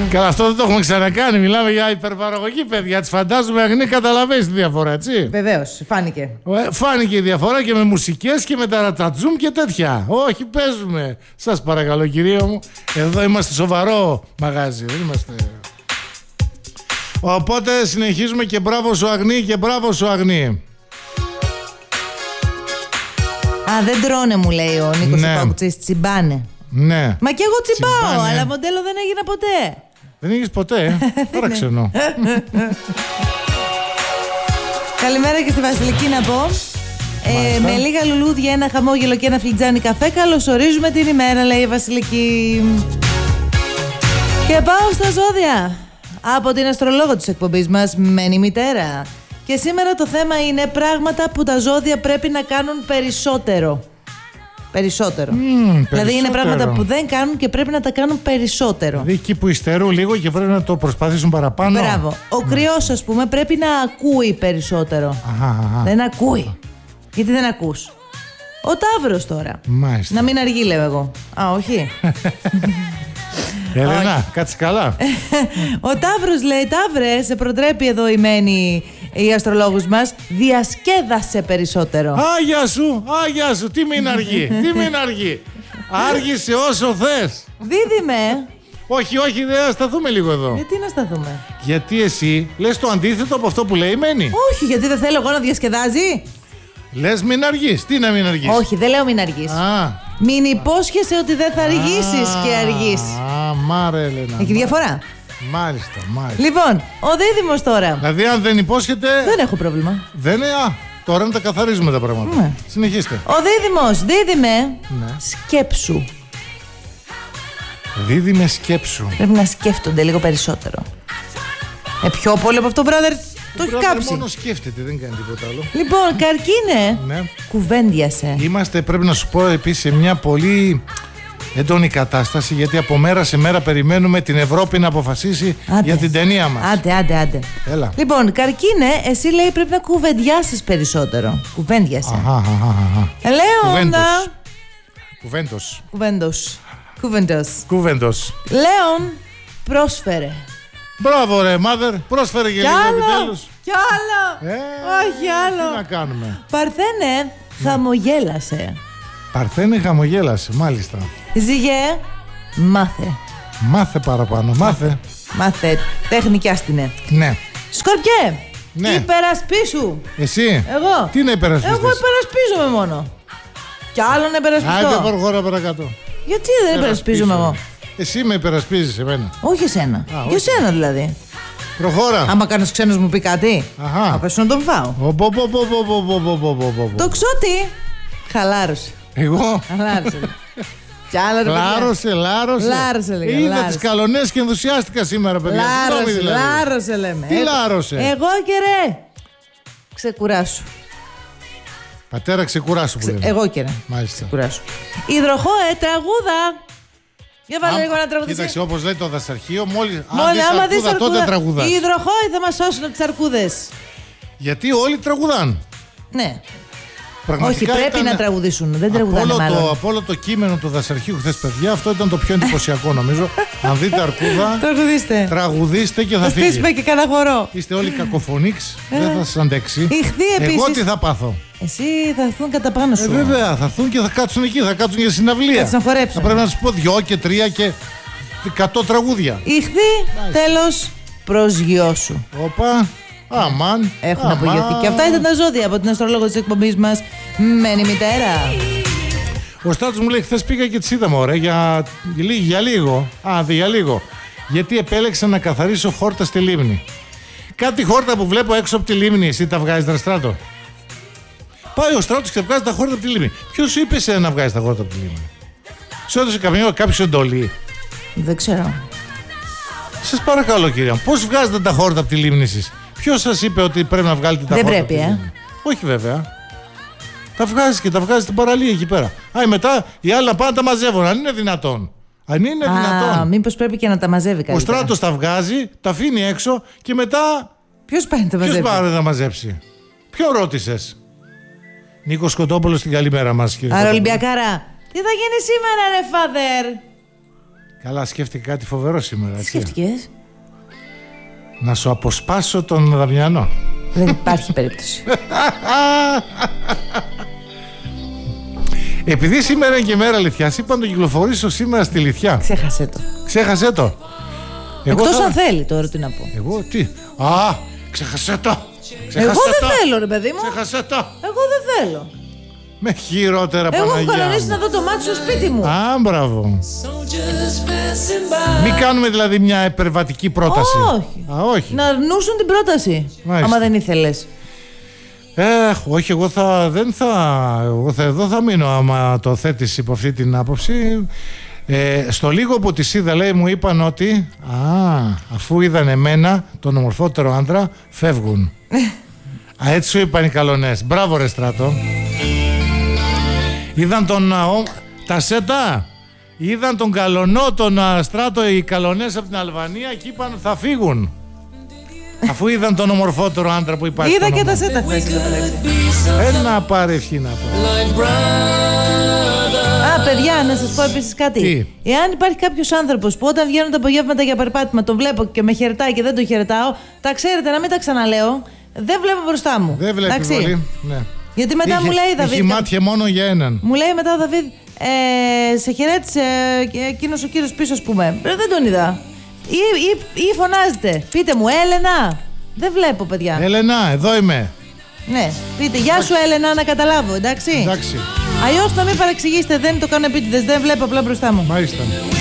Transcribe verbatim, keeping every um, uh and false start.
Καλά, αυτό δεν το έχουμε ξανακάνει. Μιλάμε για υπερπαραγωγή, παιδιά. Τη φαντάζομαι Αγνή, καταλαβαίνει τη διαφορά, έτσι. Βεβαίως, φάνηκε. Ε, φάνηκε η διαφορά και με μουσικές και με τα ρατατζούμ και τέτοια. Όχι, παίζουμε. Σας παρακαλώ, κυρία μου. Εδώ είμαστε σοβαρό μαγάζι. Δεν είμαστε. Οπότε συνεχίζουμε και μπράβο σου Αγνή και μπράβο σου Αγνή. Α, δεν τρώνε, μου λέει ο Νίκος, ναι. Ο Παγκουτσής, τσιμπάνε. Ναι. Μα και εγώ τσιμπάω, τσιμπάνε. Αλλά μοντέλο δεν έγινα ποτέ. Δεν έγινες ποτέ, τώρα ξενώ. Καλημέρα και στη Βασιλική να πω. ε, Με λίγα λουλούδια, ένα χαμόγελο και ένα φλιτζάνι καφέ καλωσορίζουμε την ημέρα, λέει η Βασιλική. Και πάω στα ζώδια. Από την αστρολόγο της εκπομπής μας, Μένη Μητέρα. Και σήμερα το θέμα είναι πράγματα που τα ζώδια πρέπει να κάνουν περισσότερο. Περισσότερο. Mm, περισσότερο. Δηλαδή είναι πράγματα που δεν κάνουν και πρέπει να τα κάνουν περισσότερο. Δηλαδή εκεί που υστερούν λίγο και πρέπει να το προσπαθήσουν παραπάνω. Μπράβο. Ο κρυός, ας πούμε, πρέπει να ακούει περισσότερο. Αχα, αχα. Δεν ακούει. Γιατί δεν ακούς. Ο Ταύρος τώρα. Μάλιστα. Να μην αργεί, λέω εγώ. Α, όχι. Έλενα, κάτσε καλά. Ο Ταύρος λέει: Ταύρε, σε προτρέπει εδώ η Μένη, η αστρολόγους μας, διασκέδασε περισσότερο. Άγια σου, άγια σου, τι μην αργεί, τι μην αργεί. Άργησε όσο θες. Δίδυμε. Όχι, όχι, δεν σταθούμε λίγο εδώ. Γιατί να σταθούμε. Γιατί εσύ λες το αντίθετο από αυτό που λέει η Μένη. Όχι, γιατί δεν θέλω εγώ να διασκεδάζει. Λες μην αργείς, τι να μην αργείς. Όχι, δεν λέω μην αργείς. Α. Μην υπόσχεσαι ότι δεν θα αργήσεις και αργείς. Α, μάρε Έλενα. Έχει διαφορά. Μάλιστα, μάλιστα. Λοιπόν, ο Δίδυμος τώρα. Δηλαδή αν δεν υπόσχεται. Δεν έχω πρόβλημα. Δεν είναι, α, τώρα να τα καθαρίζουμε τα πράγματα. Ναι. Συνεχίστε. Ο Δίδυμος, Δίδυμε, ναι. Σκέψου. Δίδυμε, σκέψου. Πρέπει να σκέφτονται λίγο περισσότερο. Ε, πιο πολύ από αυτό, brother, το έχει κάψει. Μόνο σκέφτεται, δεν κάνει τίποτα άλλο. Λοιπόν, Καρκίνε, ναι. Κουβέντιασε. Είμαστε, πρέπει να σου πω επίσης, σε μια πολύ έντονη κατάσταση, γιατί από μέρα σε μέρα περιμένουμε την Ευρώπη να αποφασίσει άντε. Για την ταινία μας. Άντε, άντε, άντε. Έλα. Λοιπόν, Καρκίνε, εσύ λέει πρέπει να κουβεντιάσεις περισσότερο. Κουβέντιασε. Αχα, αχα, αχα. Λέοντα. Κουβέντος. Κουβέντος. Κουβέντος. Κουβέντος. Λέων, πρόσφερε. Μπράβο ρε, mother, πρόσφερε και λίγο επιτέλους. Κι άλλο. Ε, όχι άλλο. Τι να κάνουμε. Παρθένε, χαμογέλασε. Παρθένε, χαμογέλασε, μάλιστα. Ζυγέ, μάθε. Μάθε παραπάνω, μάθε. Μάθε, τεχνικιάστηνε. Ναι. Σκορπιέ, ναι. Υπερασπίσου. Εσύ. Εγώ. Τι να υπερασπιστείς. Εγώ υπερασπίζομαι μόνο. Κι άλλο να υπερασπιστώ. Άντε προχώρα παρακάτω. Γιατί δεν υπερασπίζομαι εγώ. Εσύ με υπερασπίζεις εμένα. Όχι εσένα. Για εσένα δηλαδή. Προχώρα. Άμα κανένας ξένος μου πει κάτι, αχα. Θα πέσω να τον φάω. Το ξότι χαλάρωσε. Εγώ. Χαλάρωσε. Λάρωσε, λάρωσε. Λάρωσε λίγο. Είδα τις καλονές και ενθουσιάστηκα σήμερα, παιδιά. Λάρωσε, δηλαδή. λάρωσε λέμε. Τι λάρωσε. Εγώ και ρε. Ξεκουράσου. Πατέρα, ξεκουράσου που λέμε. Εγώ και ρε. Μάλιστα. Ξεκουράσου. Υδροχό, ε, τραγούδα. Για βάλε λίγο να τραγουδήσει. Κοίταξε, όπως λέει το δασαρχείο, μόλις Μόλι, άμα δεις αρκούδα, τότε τραγουδάς. Οι υδροχόοι θα μας σώσουν από τις αρκούδες. Γιατί όλοι τραγουδάν. Ναι. Πραγματικά όχι, πρέπει ήταν... να τραγουδήσουν. Δεν τραγουδάνε μάλλον. Το, από όλο το κείμενο του δασαρχείου χθες, παιδιά, αυτό ήταν το πιο εντυπωσιακό νομίζω. Αν δείτε αρκούδα, τραγουδίστε. Τραγουδίστε και θα, θα φύγει. Θα στήσουμε και κανένα χορό. Είστε όλοι κακοφωνίξ, δεν θα σας αντέξει. Επίσης, εγώ τι θα πάθω. Εσύ θα έρθουν κατά πάνω σου. Ε, βέβαια, θα έρθουν και θα κάτσουν εκεί, θα κάτσουν για συναυλία. Θα χορέψουν. Θα πρέπει να σου πω δυο και τρία και εκατό τραγούδια. Ήχθη, τέλος, προσγειώσου. Όπα. Αμάν. Έχουν απογειωθεί. Και αυτά ήταν τα ζώδια από την αστρολόγο της εκπομπής μας, Μένη Μητέρα. Ο Στράτος μου λέει: χθες πήγα και τις είδαμε, ωραία, για, για λίγο. Α, δε, για λίγο. Γιατί επέλεξα να καθαρίσω χόρτα στη λίμνη. Κάτι χόρτα που βλέπω έξω από τη λίμνη, εσύ τα βγάζεις, ρε Στράτο. Πάει ο Στράτος και βγάζει τα χόρτα από τη λίμνη. Ποιος σου είπε εσένα να βγάζεις τα χόρτα από τη λίμνη. Σου έδωσε κάποιο εντολή. Δεν ξέρω. Σας παρακαλώ, κυρία, πώς βγάζετε τα χόρτα από τη λίμνη εσείς. Ποιος σας είπε ότι πρέπει να βγάλετε τα δεν χόρτα. Δεν πρέπει, ε. Όχι, βέβαια. Τα βγάζεις και τα βγάζεις στην παραλία εκεί πέρα. Α, μετά οι άλλοι να πάνε να τα μαζεύουν. Αν είναι δυνατόν. Αν είναι Α, δυνατόν. Μήπως πρέπει και να τα μαζεύει καλύτερα. Ο Στράτος τα βγάζει, τα αφήνει έξω και μετά. Ποιος πάει να τα μαζέψει. Ποιος πάει να τα μαζέψει. Ποιο ρώτησες. Νίκος Κοτόπουλος, την καλημέρα μας, κύριε. Άρα, Ολυμπιακάρα, τι θα γίνει σήμερα, ρε φάδερ. Καλά, σκέφτηκα κάτι φοβερό σήμερα. Τι σκέφτηκες? Να σου αποσπάσω τον Δαμιανό. Δεν υπάρχει περίπτωση. Επειδή σήμερα είναι και μέρα Λιθιάς, είπα να το κυκλοφορήσω σήμερα στη Λιθιά. Ξέχασέ το. Ξέχασέ το. Εκτός θα... αν θέλει τώρα, τι να πω. Εγώ τι. Α, ξέχασέ το. Ξέχασέ Εγώ δεν το. θέλω, ρε παιδί μου. Ξέχασέ το. Εγώ δεν θέλω. Με χειρότερα Εγώ Παναγιά. έχω κανονίσει να δω το μάτι στο σπίτι μου. Α, μπράβο. Μην κάνουμε δηλαδή μια υπερβατική πρόταση. Όχι. Α, όχι. Να αρνούσουν την πρόταση. Μάλιστα. Άμα δεν ήθελες. Ε, όχι, εγώ θα, δεν θα, εγώ θα, εδώ θα μείνω άμα το θέτεις υπό αυτή την άποψη. Ε, στο λίγο που τις είδα, λέει, μου είπαν ότι α, αφού είδαν εμένα, τον ομορφότερο άντρα, φεύγουν. Α, έτσι σου είπαν οι καλονές. Μπράβο ρε Στράτο. Είδαν τον ο, τα σέτα. Είδαν τον καλονό, τον α, Στράτο, οι καλονές από την Αλβανία και είπαν θα φύγουν. Αφού είδαν τον ομορφότερο άντρα που υπάρχει. Είδα και τα σέτα χθες. Ένα πάρε ευχή να πω. Α, παιδιά, να σας πω επίσης κάτι. Τι? Εάν υπάρχει κάποιος άνθρωπος που όταν βγαίνουν τα απογεύματα για περπάτημα τον βλέπω και με χαιρετάει και δεν τον χαιρετάω, τα ξέρετε, να μην τα ξαναλέω. Δεν βλέπω μπροστά μου. Δεν βλέπει πολύ. Ναι. Γιατί μετά είχε, μου λέει Δαβίδ. Έχει μάτια μόνο για έναν. Μου λέει μετά ο Δαβίδ, ε, σε χαιρέτησε εκείνος ο κύριος πίσω, ας πούμε. Ε, δεν τον είδα. Ή, ή, ή φωνάζετε. Πείτε μου, Έλενα. Δεν βλέπω, παιδιά. Έλενα, εδώ είμαι. Ναι, πείτε, γεια σου Έλενα, να καταλάβω, εντάξει. Εντάξει. Αλλιώς να μην παρεξηγήσετε, δεν το κάνω επίτηδες, δεν βλέπω απλά μπροστά μου. Μάλιστα.